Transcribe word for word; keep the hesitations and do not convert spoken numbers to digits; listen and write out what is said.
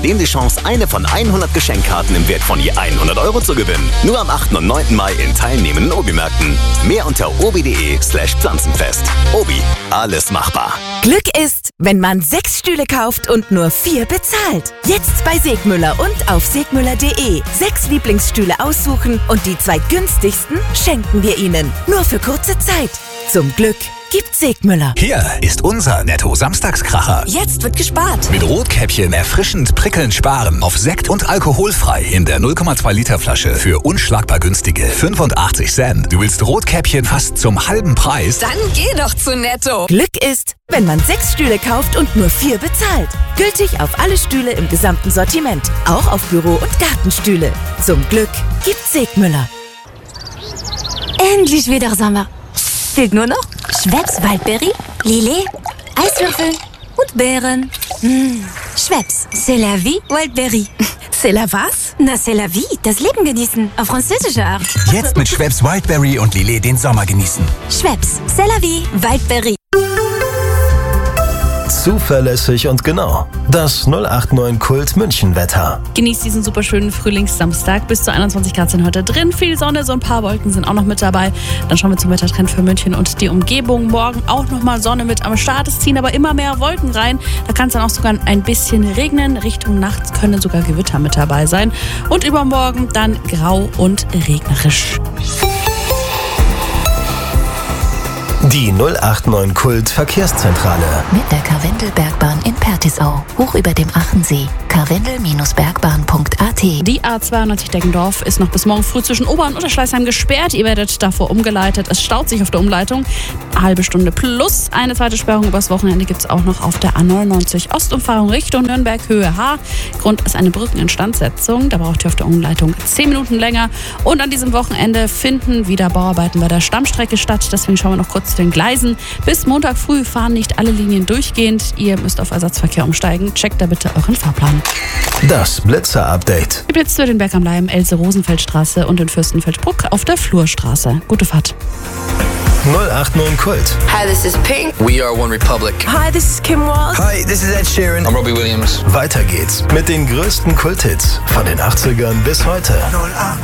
zudem die Chance, eine von hundert Geschenkkarten im Wert von je hundert Euro zu gewinnen. Nur am achten und neunten Mai in teilnehmenden Obi-Märkten. Mehr unter obi.de slash Pflanzenfest. Obi, alles machbar. Glück ist, wenn man sechs Stühle kauft und nur vier bezahlt. Jetzt bei Segmüller und auf segmüller punkt de. Sechs Lieblingsstühle aussuchen und die zwei günstigsten schenken wir Ihnen. Nur für kurze Zeit. Zum Glück gibt Segmüller. Hier ist unser Netto-Samstagskracher. Jetzt wird gespart. Mit Rotkäppchen erfrischend prickelnd sparen. Auf Sekt und alkoholfrei in der null Komma zwei Liter Flasche für unschlagbar günstige fünfundachtzig Cent. Du willst Rotkäppchen fast zum halben Preis? Dann geh doch zu Netto. Glück ist, wenn man sechs Stühle kauft und nur vier bezahlt. Gültig auf alle Stühle im gesamten Sortiment. Auch auf Büro- und Gartenstühle. Zum Glück gibt Segmüller. Endlich wieder Sommer. Fehlt nur noch Schweppes Waldbeere, Lillet, Eiswürfel und Beeren. Mmh. Schweppes, c'est la vie, Waldbeere. C'est la was? Na, c'est la vie, das Leben genießen, auf französische Art. Jetzt mit Schweppes Wildberry und Lillet den Sommer genießen. Schweppes, c'est la vie, Waldbeere. Zuverlässig und genau. Das null acht neun Kult München Wetter. Genießt diesen super schönen Frühlingssamstag. Bis zu einundzwanzig Grad sind heute drin. Viel Sonne, so ein paar Wolken sind auch noch mit dabei. Dann schauen wir zum Wettertrend für München und die Umgebung. Morgen auch nochmal Sonne mit am Start. Es ziehen aber immer mehr Wolken rein. Da kann es dann auch sogar ein bisschen regnen. Richtung nachts können sogar Gewitter mit dabei sein. Und übermorgen dann grau und regnerisch. Die null acht neun Kult Verkehrszentrale. Mit der Karwendelbergbahn in Pertisau. Hoch über dem Achensee. karwendel Bergbahn punkt a t. Die A zweiundneunzig Deggendorf ist noch bis morgen früh zwischen Obern und Schleißheim gesperrt. Ihr werdet davor umgeleitet. Es staut sich auf der Umleitung. Eine halbe Stunde plus eine zweite Sperrung übers Wochenende gibt es auch noch auf der A neunundneunzig Ostumfahrung Richtung Nürnberg, Höhe H. Grund ist eine Brückeninstandsetzung. Da braucht ihr auf der Umleitung zehn Minuten länger. Und an diesem Wochenende finden wieder Bauarbeiten bei der Stammstrecke statt. Deswegen schauen wir noch kurz zu den Gleisen. Bis Montag früh fahren nicht alle Linien durchgehend. Ihr müsst auf Ersatzverkehr umsteigen. Checkt da bitte euren Fahrplan. Das Blitzer-Update. Die Blitz für den Berg am Leim, Else-Rosenfeldstraße und in Fürstenfeldbruck auf der Flurstraße. Gute Fahrt. null acht neun Kult. Hi, this is Pink. We are One Republic. Hi, this is Kim Walsh. Hi, this is Ed Sheeran. I'm Robbie Williams. Weiter geht's mit den größten Kulthits von den achtzigern bis heute. null acht